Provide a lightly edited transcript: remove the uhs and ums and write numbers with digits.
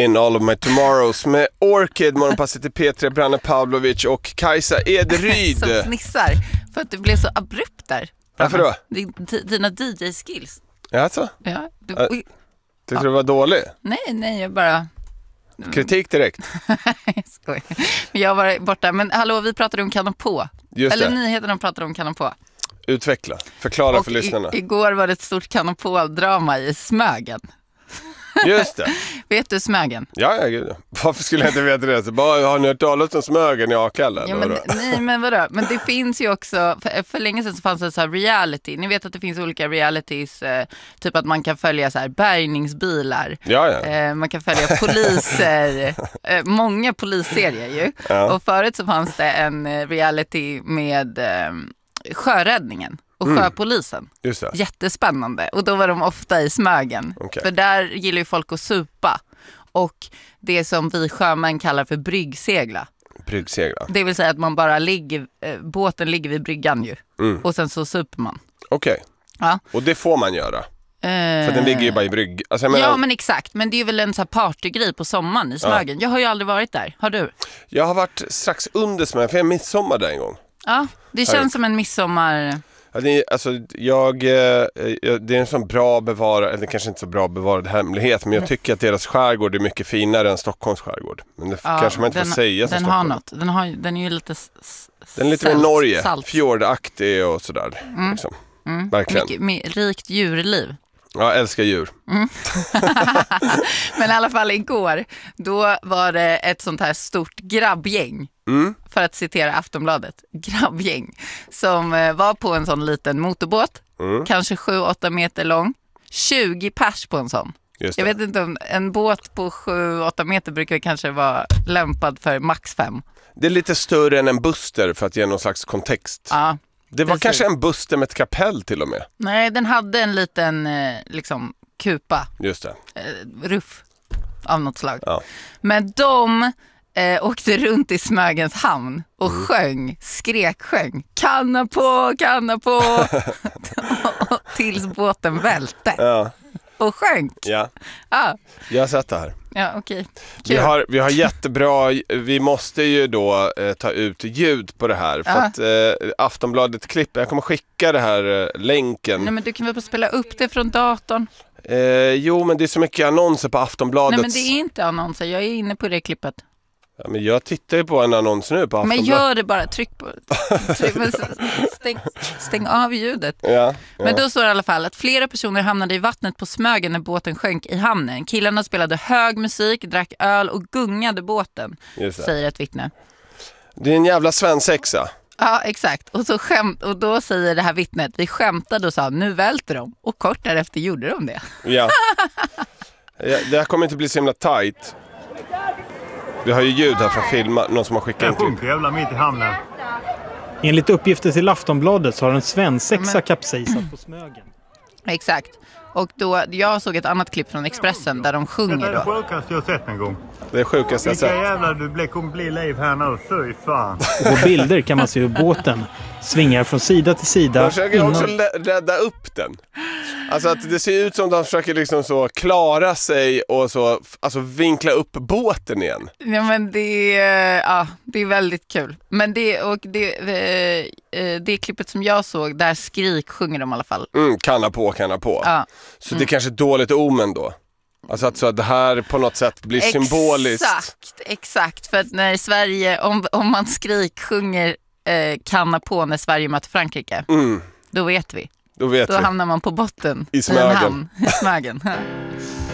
In All of My Tomorrows med Orchid, morgonpasset till Petra Branne Pavlovic och Kajsa Ederyd. Som fnissar för att du blev så abrupt där. Varför då? Dina DJ-skills. Alltså? Ja, Tyckte du var dålig? Nej, jag bara... Kritik direkt. Skoj. Jag var borta, men hallå, vi pratade om Kan på. Just Eller det. nyheterna pratade om Kan på. Utveckla, förklara Och för lyssnarna. Igår var det ett stort Kan på-drama i Smögen. Just det. Vet du Smögen? Ja, gud. Varför skulle jag inte veta det? Så bara, har ni hört talas om Smögen i Akalla? Ja, men vadå? Men det finns ju också, för länge sedan så fanns det så här reality. Ni vet att det finns olika realities, typ att man kan följa så här bärgningsbilar. Ja. Man kan följa poliser, många polisserier ju. Ja. Och förut så fanns det en reality med sjöräddningen och sjöpolisen. Just det. Jättespännande. Och då var de ofta i Smögen. Okay. För där gillar ju folk att supa. Och det som vi sjömän kallar för bryggsegla. Bryggsegla. Det vill säga att man bara båten ligger vid bryggan ju. Och sen så super man. Okej. Ja. Och det får man göra. För den ligger ju bara i brygg. Alltså, jag menar, ja, men exakt. Men det är ju väl en så här partygrej på sommaren i Smögen. Ja. Jag har ju aldrig varit där. Har du? Jag har varit strax under Smögen, för jag midsommar där en gång. Ja, det känns som en midsommar... Ja, det är en sån bra bevarad, eller kanske inte så bra bevarad hemlighet, men jag tycker att deras skärgård är mycket finare än Stockholms skärgård. Men det kanske man inte får säga som den har Stockholm. något. Den är ju lite Den är lite mer Norge, salt. fjordaktig och sådär. Liksom. Verkligen. Mycket rikt djurliv. Ja, jag älskar djur. Men i alla fall igår, då var det ett sånt här stort grabbgäng. För att citera Aftonbladet, grabbgäng som var på en sån liten motorbåt, kanske 7-8 meter lång, 20 pers på en sån. Jag vet inte om en båt på 7-8 meter brukar kanske vara lämpad för max 5. Det är lite större än en Buster för att ge någon slags kontext. Ja, det var kanske en Buster med ett kapell till och med. Nej, den hade en liten liksom kupa. Just det. Ruff av något slag. Ja. Men de åkte runt i Smögens hamn och skrek Kanna på tills båten välte. Ja. Och sjönk. Ja. Ja. Jag har sett det här. Ja, okej. Vi har jättebra, vi måste ju då ta ut ljud på det här. För att Aftonbladet klipp, jag kommer skicka det här länken. Nej, men du kan väl bara spela upp det från datorn. Jo, men det är så mycket anncer på Aftonbladet. Nej, men det är inte annonser, jag är inne på det klippet. Ja, men jag tittar ju på en annons nu på Aftonbladet. Men gör det bara, tryck men stäng av ljudet. Ja. Men då står det i alla fall att flera personer hamnade i vattnet på Smögen när båten sjönk i hamnen. Killarna spelade hög musik, drack öl och gungade båten, säger ett vittne. Det är en jävla svensexa. Ja, exakt. Och då säger det här vittnet, vi skämtade och sa, nu välter de. Och kort därefter gjorde de det. Ja. Det här kommer inte bli så himla tight. Vi har ju ljud här för att filma, någon som har skickat en klipp. Jävla mitt i hamnen. Enligt uppgifter till Aftonbladet så har en svensexa kapsejsat på Smögen. Exakt. Och då, jag såg ett annat klipp från Expressen där de sjunger då. Det är det sjukaste jag sett en gång. Det är sjukaste jag sett. Vilka jävlar du kommer bli liv här nu, fy fan. Och på bilder kan man se hur båten svingar från sida till sida. De försöker också rädda upp den. Alltså att det ser ut som de försöker liksom så klara sig och så, alltså vinkla upp båten igen. Ja, men det är väldigt kul. Men det klippet som jag såg, där sjunger de i alla fall. Kanna på. Ja. Så det är kanske ett dåligt omen då. Alltså att så att det här på något sätt blir symboliskt. Exakt. För att när Sverige, om man sjunger kanna på när Sverige möter Frankrike, då vet vi. Då hamnar man på botten i Smögen. I Smögen.